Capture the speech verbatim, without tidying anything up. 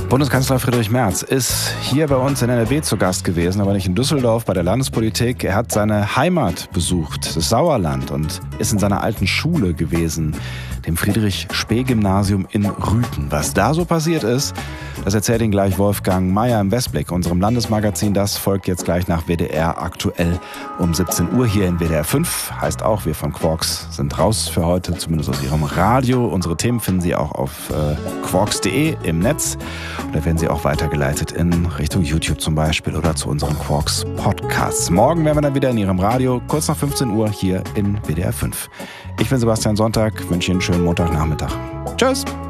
Bundeskanzler Friedrich Merz ist hier bei uns in N R W zu Gast gewesen, aber nicht in Düsseldorf bei der Landespolitik. Er hat seine Heimat besucht, das Sauerland, und ist in seiner alten Schule gewesen, dem Friedrich-Spee-Gymnasium in Rüthen. Was da so passiert ist, das erzählt Ihnen gleich Wolfgang Meier im Westblick, unserem Landesmagazin. Das folgt jetzt gleich nach W D R aktuell um siebzehn Uhr hier in W D R fünf. Heißt auch, wir von Quarks sind raus für heute, zumindest aus Ihrem Radio. Unsere Themen finden Sie auch auf äh, quarks punkt de im Netz. Und da werden Sie auch weitergeleitet in Richtung YouTube zum Beispiel oder zu unseren Quarks Podcasts. Morgen wären wir dann wieder in Ihrem Radio, kurz nach fünfzehn Uhr hier in W D R fünf. Ich bin Sebastian Sonntag, wünsche Ihnen einen schönen Montagnachmittag. Tschüss!